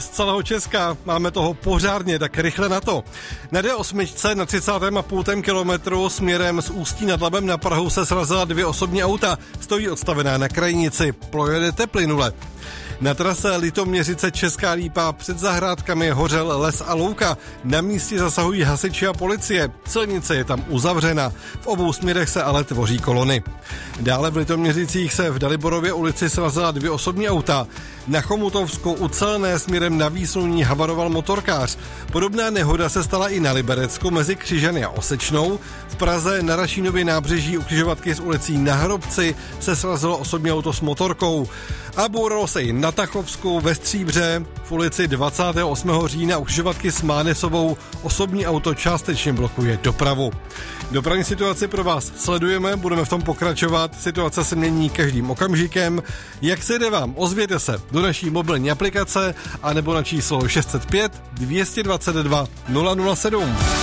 Z celého Česka máme toho pořádně, tak rychle na to. Na D8 na 30,5 kilometru směrem z Ústí nad Labem na Prahu se srazila 2 osobní auta. Stojí odstavená na krajnici. Projedete plynule. Na trase Litoměřice Česká Lípa před zahrádkami hořel les a louka. Na místě zasahují hasiči a policie. Silnice je tam uzavřena. V obou směrech se ale tvoří kolony. Dále v Litoměřicích se v Daliborově ulici srazila 2 osobní auta. Na Chomutovsku u Celné směrem na Výsluní havaroval motorkář. Podobná nehoda se stala i na Liberecku mezi Křižany a Osečnou. V Praze na Rašínově nábřeží u křižovatky s ulicí Na Hrobci se srazilo osobní auto s motorkou. A bouralo se i na Tachovsku ve Stříbře. V ulici 28. října u křižovatky s Mánesovou osobní auto částečně blokuje dopravu. Dopravní situaci pro vás sledujeme, budeme v tom pokračovat. Situace se mění každým okamžikem. Jak se jde vám? Ozvěte se do naší mobilní aplikace a nebo na číslo 605 222 007.